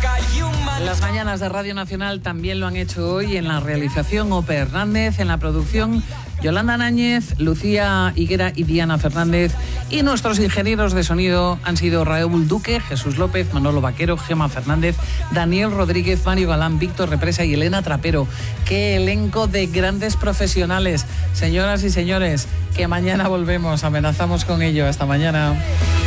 Las mañanas de Radio Nacional también lo han hecho hoy. En la realización, Ope Hernández. En la producción, Yolanda Náñez, Lucía Higuera y Diana Fernández. Y nuestros ingenieros de sonido han sido Raúl Duque, Jesús López, Manolo Vaquero, Gema Fernández, Daniel Rodríguez, Mario Galán, Víctor Represa y Elena Trapero. ¡Qué elenco de grandes profesionales! Señoras y señores, que mañana volvemos. Amenazamos con ello. Hasta mañana.